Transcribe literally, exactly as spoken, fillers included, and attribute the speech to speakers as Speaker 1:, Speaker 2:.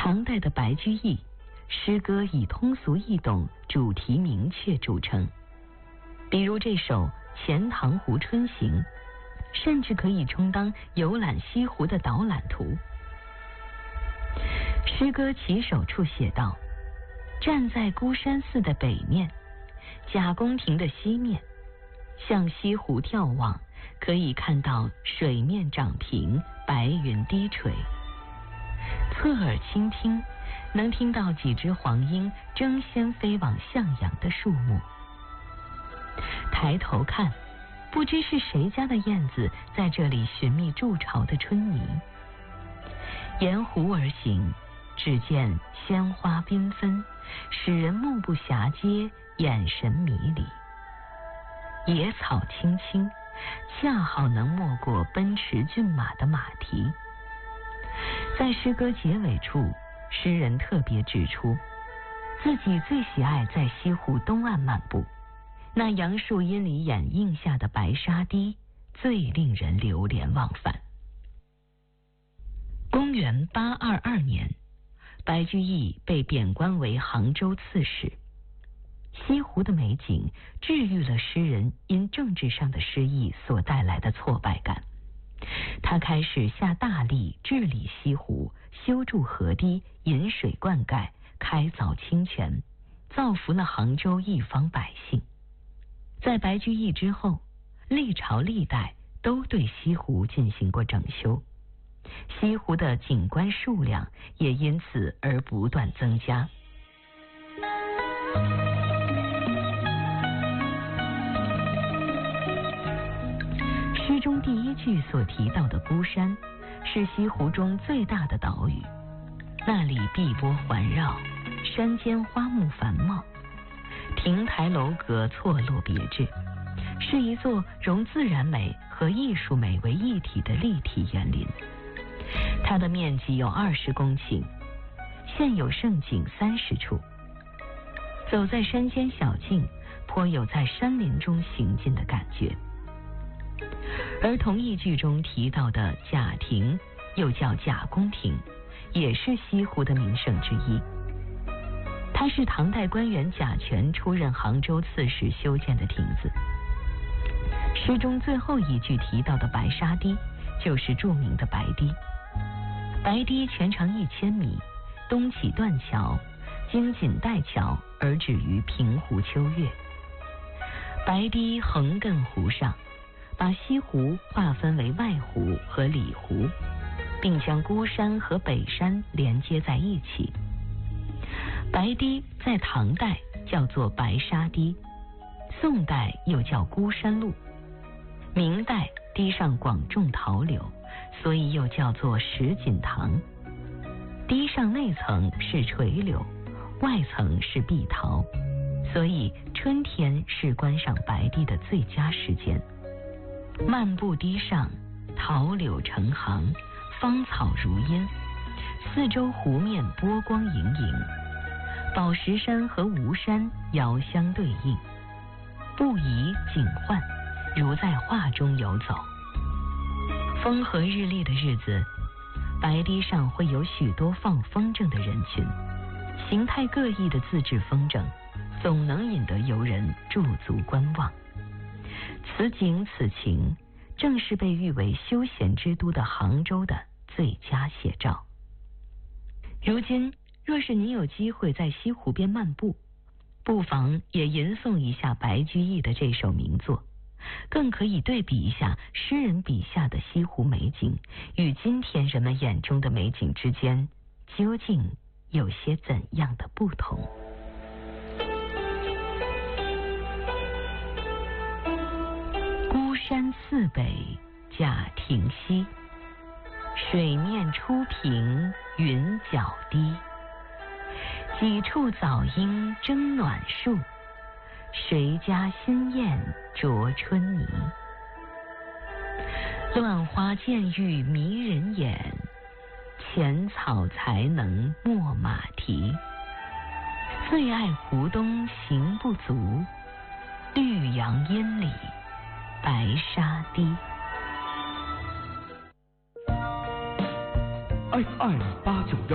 Speaker 1: 唐代的白居易诗歌以通俗易懂、主题明确著称，比如这首《钱塘湖春行》，甚至可以充当游览西湖的导览图。诗歌起首处写道：站在孤山寺的北面，贾公亭的西面，向西湖眺望，可以看到水面涨平，白云低垂。侧耳倾听，能听到几只黄莺争先飞往向阳的树木。抬头看，不知是谁家的燕子在这里寻觅筑巢的春泥。沿湖而行，只见鲜花缤纷，使人目不暇接，眼神迷离。野草青青，恰好能没过奔驰骏马的马蹄。在诗歌结尾处，诗人特别指出，自己最喜爱在西湖东岸漫步，那杨树荫里掩映下的白沙堤，最令人流连忘返。公元八二二年，白居易被贬官为杭州刺史。西湖的美景治愈了诗人因政治上的失意所带来的挫败感，他开始下大力治理西湖，修筑河堤，引水灌溉，开凿清泉，造福了杭州一方百姓。在白居易之后，历朝历代都对西湖进行过整修，西湖的景观数量也因此而不断增加。诗中第一句所提到的孤山，是西湖中最大的岛屿，那里碧波环绕，山间花木繁茂，亭台楼阁错落别致，是一座融自然美和艺术美为一体的立体园林。它的面积有二十公顷，现有胜景三十处。走在山间小径，颇有在山林中行进的感觉。而同一句中提到的贾亭，又叫贾公亭，也是西湖的名胜之一。它是唐代官员贾全出任杭州刺史修建的亭子。诗中最后一句提到的白沙堤，就是著名的白堤。白堤全长一千米，东起断桥，经锦带桥而止于平湖秋月。白堤横亘湖上，把西湖划分为外湖和里湖，并将孤山和北山连接在一起。白堤在唐代叫做白沙堤，宋代又叫孤山路，明代堤上广种桃柳，所以又叫做石锦塘。堤上内层是垂柳，外层是碧桃，所以春天是观赏白堤的最佳时间。漫步堤上，桃柳成行，芳草如茵，四周湖面波光盈盈，宝石山和吴山遥相对应，不移景幻，如在画中游走。风和日丽的日子，白堤上会有许多放风筝的人群，形态各异的自制风筝，总能引得游人驻足观望。此景此情，正是被誉为休闲之都的杭州的最佳写照。如今，若是您有机会在西湖边漫步，不妨也吟诵一下白居易的这首名作，更可以对比一下诗人笔下的西湖美景与今天人们眼中的美景之间，究竟有些怎样的不同。孤山寺北贾亭西，水面初平云脚低。几处早莺争暖树，谁家新燕啄春泥。乱花渐欲迷人眼，浅草才能没马蹄。最爱湖东行不足，绿杨阴里白沙堤。
Speaker 2: F M 八九幺。